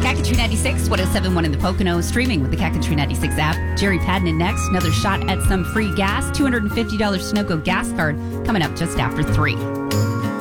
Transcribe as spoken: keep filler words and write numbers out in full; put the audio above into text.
Country ninety-six, one oh seven point one in the Pocono, streaming with the Cat Country ninety-six app. Jerry Padden next. Another shot at some free gas. two hundred fifty dollars Sunoco gas card coming up just after three.